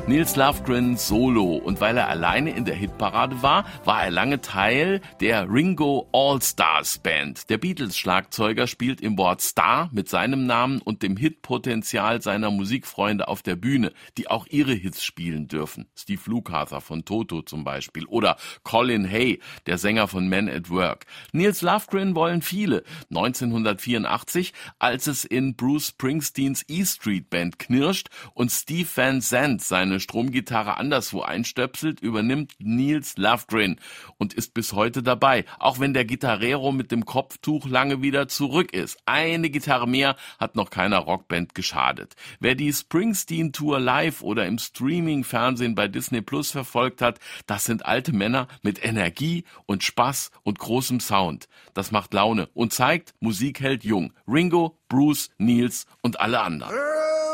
Nils Lofgren Solo. Und weil er alleine in der Hitparade war, war er lange Teil der Ringo All-Stars Band. Der Beatles-Schlagzeuger spielt im Wort Star mit seinem Namen und dem Hitpotenzial seiner Musikfreunde auf der Bühne, die auch ihre Hits spielen dürfen. Steve Lukather von Toto zum Beispiel oder Colin Hay, der Sänger von Men at Work. Nils Lofgren wollen viele. 1984, als es in Bruce Springsteens E Street Band knirscht und Steve Van Zandt seine Stromgitarre anderswo einstöpselt, übernimmt Nils Lofgren und ist bis heute dabei, auch wenn der Gitarrero mit dem Kopftuch lange wieder zurück ist. Eine Gitarre mehr hat noch keiner Rockband geschadet. Wer die Springsteen-Tour live oder im Streaming-Fernsehen bei Disney Plus verfolgt hat, das sind alte Männer mit Energie und Spaß und großem Sound. Das macht Laune und zeigt, Musik hält jung. Ringo, Bruce, Nils und alle anderen.